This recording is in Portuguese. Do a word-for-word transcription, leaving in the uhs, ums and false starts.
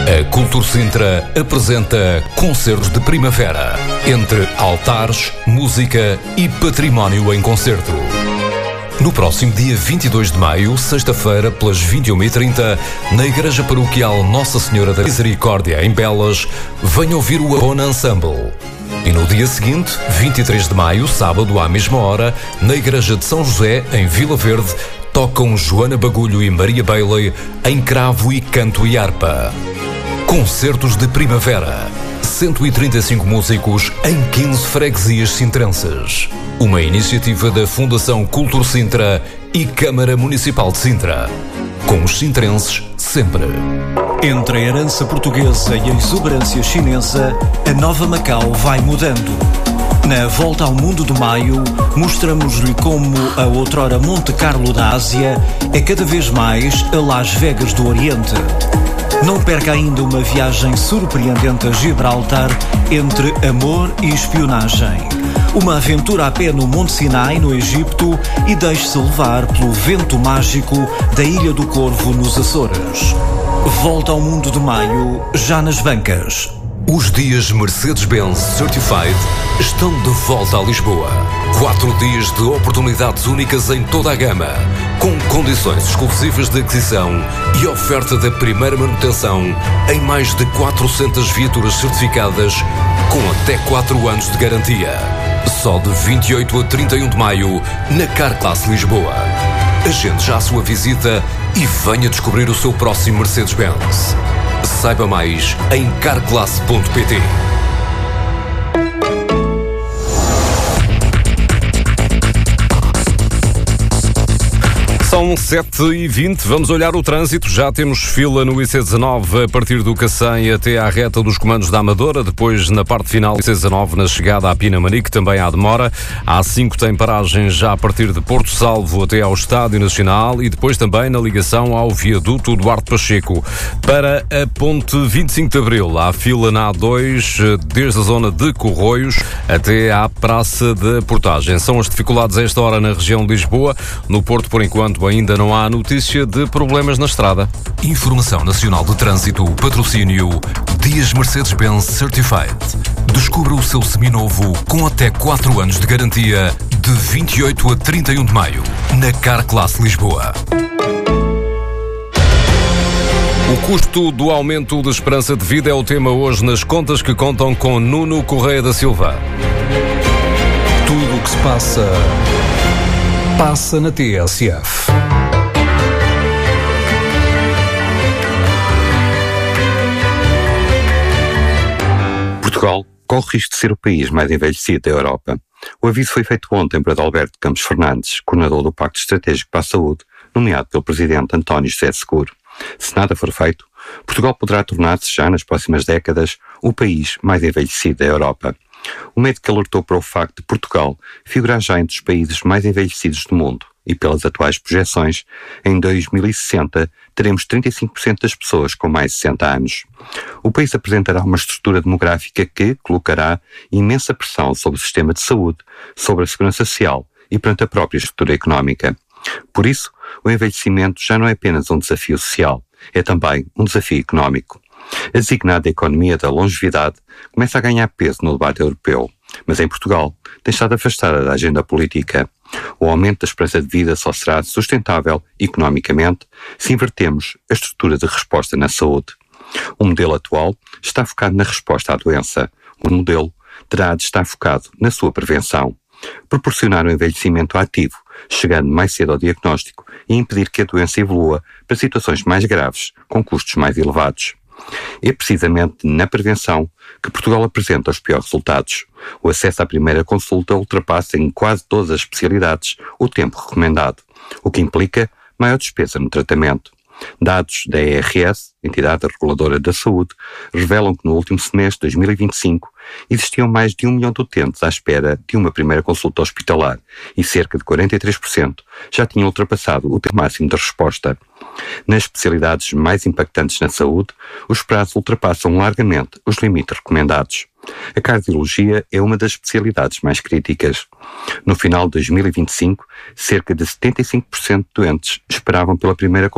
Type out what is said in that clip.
A Cultura Sintra apresenta Concertos de Primavera, entre altares, música e património em concerto. No próximo dia vinte e dois de maio, sexta-feira, pelas vinte e uma e trinta, na Igreja Paroquial Nossa Senhora da Misericórdia, em Belas, venha ouvir o Abona Ensemble. E no dia seguinte, vinte e três de maio, sábado, à mesma hora, na Igreja de São José, em Vila Verde, tocam Joana Bagulho e Maria Bailey em cravo e canto e harpa. Concertos de Primavera. cento e trinta e cinco músicos em quinze freguesias sintrenses. Uma iniciativa da Fundação Cultura Sintra e Câmara Municipal de Sintra. Com os sintrenses sempre. Entre a herança portuguesa e a exuberância chinesa, a nova Macau vai mudando. Na Volta ao Mundo de Maio, mostramos-lhe como a outrora Monte Carlo da Ásia é cada vez mais a Las Vegas do Oriente. Não perca ainda uma viagem surpreendente a Gibraltar entre amor e espionagem. Uma aventura a pé no Monte Sinai, no Egito, e deixe-se levar pelo vento mágico da Ilha do Corvo, nos Açores. Volta ao Mundo de Maio, já nas bancas. Os dias Mercedes-Benz Certified estão de volta a Lisboa. Quatro dias de oportunidades únicas em toda a gama, com condições exclusivas de aquisição e oferta da primeira manutenção em mais de quatrocentas viaturas certificadas com até quatro anos de garantia. Só de vinte e oito a trinta e um de maio, na Carclass Lisboa. Agende já a sua visita e venha descobrir o seu próximo Mercedes-Benz. Saiba mais em carclass ponto pt. São sete e vinte, vamos olhar o trânsito. Já temos fila no I C dezanove a partir do Cacém até à reta dos comandos da Amadora. Depois, na parte final do I C dezanove, na chegada à Pinamanique, também há demora. A A cinco tem paragem já a partir de Porto Salvo até ao Estádio Nacional e depois também na ligação ao viaduto Duarte Pacheco. Para a ponte vinte e cinco de Abril, há fila na A dois, desde a zona de Corroios até à Praça da Portagem. São as dificuldades a esta hora na região de Lisboa. No Porto, por enquanto, ainda não há notícia de problemas na estrada. Informação Nacional de Trânsito, patrocínio Dias Mercedes-Benz Certified. Descubra o seu seminovo com até quatro anos de garantia de vinte e oito a trinta e um de maio, na Carclass Lisboa. O custo do aumento de esperança de vida é o tema hoje nas contas que contam com Nuno Correia da Silva. Tudo o que se passa, passa na T S F. Portugal corre risco de ser o país mais envelhecido da Europa. O aviso foi feito ontem por Adalberto Campos Fernandes, coordenador do Pacto Estratégico para a Saúde, nomeado pelo presidente António José Seguro. Se nada for feito, Portugal poderá tornar-se já nas próximas décadas o país mais envelhecido da Europa. O médico alertou para o facto de Portugal figurar já entre os países mais envelhecidos do mundo e, pelas atuais projeções, em dois mil e sessenta teremos trinta e cinco por cento das pessoas com mais de sessenta anos. O país apresentará uma estrutura demográfica que colocará imensa pressão sobre o sistema de saúde, sobre a segurança social e perante a própria estrutura económica. Por isso, o envelhecimento já não é apenas um desafio social, é também um desafio económico. A designada economia da longevidade começa a ganhar peso no debate europeu, mas em Portugal tem estado afastada da agenda política. O aumento da esperança de vida só será sustentável economicamente se invertermos a estrutura de resposta na saúde. O modelo atual está focado na resposta à doença. O modelo terá de estar focado na sua prevenção. Proporcionar um envelhecimento ativo, chegando mais cedo ao diagnóstico e impedir que a doença evolua para situações mais graves, com custos mais elevados. É precisamente na prevenção que Portugal apresenta os piores resultados. O acesso à primeira consulta ultrapassa em quase todas as especialidades o tempo recomendado, o que implica maior despesa no tratamento. Dados da E R S, entidade reguladora da saúde, revelam que no último semestre de dois mil e vinte e cinco existiam mais de um milhão de utentes à espera de uma primeira consulta hospitalar e cerca de quarenta e três por cento já tinham ultrapassado o tempo máximo de resposta. Nas especialidades mais impactantes na saúde, os prazos ultrapassam largamente os limites recomendados. A cardiologia é uma das especialidades mais críticas. No final de dois mil e vinte e cinco, cerca de setenta e cinco por cento de doentes esperavam pela primeira